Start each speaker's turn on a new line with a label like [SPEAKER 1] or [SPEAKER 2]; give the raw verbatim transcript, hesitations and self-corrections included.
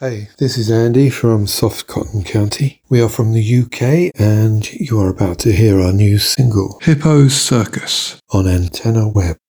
[SPEAKER 1] Hey, this is Andy from Soft Cotton County. We are from the U K and you are about to hear our new single, Hippo's Circus, on Antenna Web.